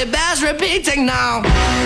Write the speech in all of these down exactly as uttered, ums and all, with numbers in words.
It bears repeating now.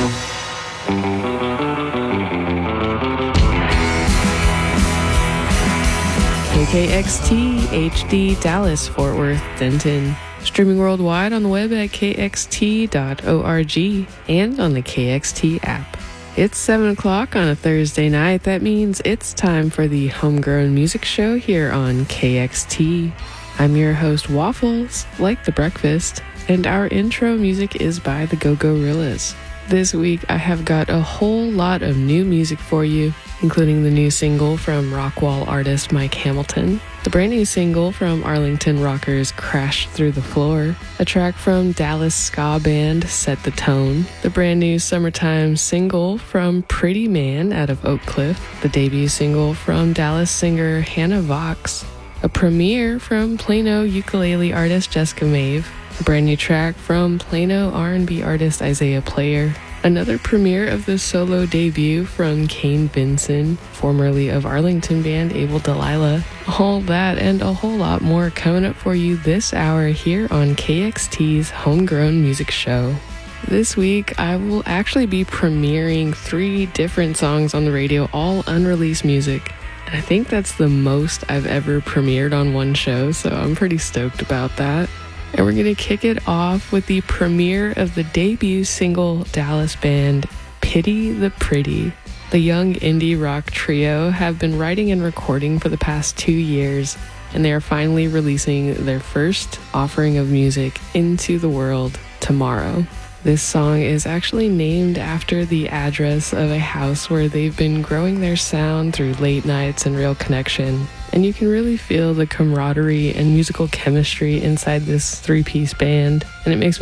K K X T, H D, Dallas, Fort Worth, Denton. Streaming worldwide on the web at k x t dot org and on the K X T app. It's seven o'clock on a Thursday night. That means it's time for the Homegrown Music Show here on K X T. I'm your host, Waffles, like the breakfast, and our intro music is by the Go-Gorillas. This week, I have got a whole lot of new music for you, including the new single from Rockwall artist Mike Hamilton, the brand new single from Arlington rockers Crash Through the Floor, a track from Dallas ska band Set the Tone, the brand new summertime single from Pretty Man out of Oak Cliff, the debut single from Dallas singer Hannah Vox, a premiere from Plano ukulele artist Jessica Maeve, a brand new track from Plano R and B artist Isaiah Player, another premiere of the solo debut from Kane Benson, formerly of Arlington band Abel Delilah. All that and a whole lot more coming up for you this hour here on K X T's Homegrown Music Show. This week, I will actually be premiering three different songs on the radio, all unreleased music. And I think that's the most I've ever premiered on one show, so I'm pretty stoked about that. And we're going to kick it off with the premiere of the debut single Dallas band Pity the Pretty. The young indie rock trio have been writing and recording for the past two years, and they are finally releasing their first offering of music into the world tomorrow. This song is actually named after the address of a house where they've been growing their sound through late nights and real connection. And you can really feel the camaraderie and musical chemistry inside this three-piece band, and it makes me